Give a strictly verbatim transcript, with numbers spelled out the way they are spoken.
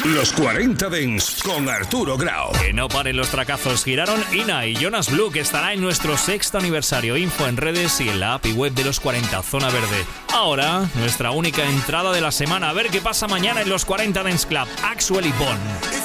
Los cuarenta Dance con Arturo Grau. Que no paren los tracazos. Giraron Ina y Jonas Blue, que estará en nuestro sexto aniversario. Info en redes y en la app y web de los cuarenta Zona Verde. Ahora, nuestra única entrada de la semana. A ver qué pasa mañana en los cuarenta Dance Club. Axwell y Bon.